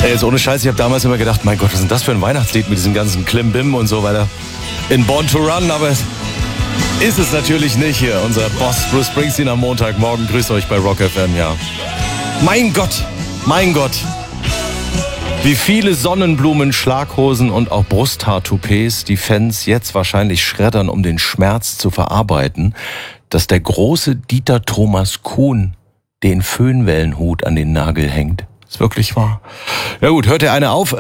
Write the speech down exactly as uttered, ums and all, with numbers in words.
Ey, jetzt ohne Scheiß, ich habe damals immer gedacht, mein Gott, was ist denn das für ein Weihnachtslied mit diesem ganzen Klimbim und so weiter. In Born to Run, aber es ist es natürlich nicht hier. Unser Boss Bruce Springsteen am Montagmorgen grüßt euch bei Rock F M, ja. Mein Gott, mein Gott. Wie viele Sonnenblumen, Schlaghosen und auch Brusthaartoupets die Fans jetzt wahrscheinlich schreddern, um den Schmerz zu verarbeiten, dass der große Dieter Thomas Kuhn den Föhnwellenhut an den Nagel hängt. Ist wirklich wahr. Ja gut, hört der eine auf.